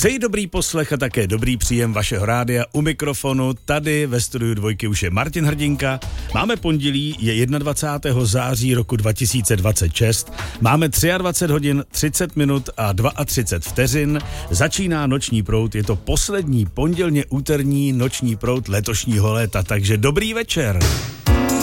Přeji dobrý poslech a také dobrý příjem vašeho rádia u mikrofonu. Tady ve studiu Dvojky už je Martin Hrdinka. Máme pondělí, je 21. září roku 2026. Máme 23 hodin, 30 minut a 32 vteřin. Začíná Noční proud. Je to poslední pondělně úterní Noční proud letošního léta, takže dobrý večer.